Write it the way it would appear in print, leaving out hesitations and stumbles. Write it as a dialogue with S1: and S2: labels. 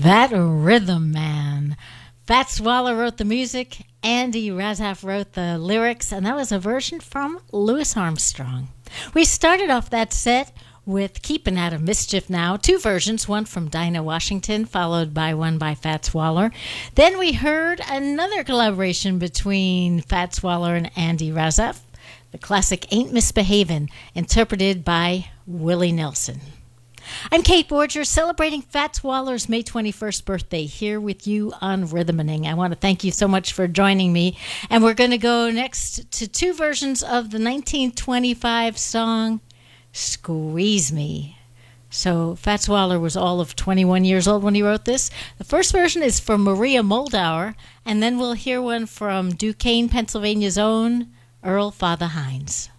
S1: That Rhythm Man. Fats Waller wrote the music, Andy Razaf wrote the lyrics, and that was a version from Louis Armstrong. We started off that set with Keeping Out of Mischief Now, two versions, one from Dinah Washington, followed by one by Fats Waller. Then we heard another collaboration between Fats Waller and Andy Razaf, the classic Ain't Misbehavin', interpreted by Willie Nelson. I'm Kate Borger, celebrating Fats Waller's May 21st birthday here with you on Rhythmaning. I want to thank you so much for joining me. And we're going to go next to two versions of the 1925 song, Squeeze Me. So Fats Waller was all of 21 years old when he wrote this. The first version is from Maria Moldauer, and then we'll hear one from Duquesne, Pennsylvania's own Earl Father Hines.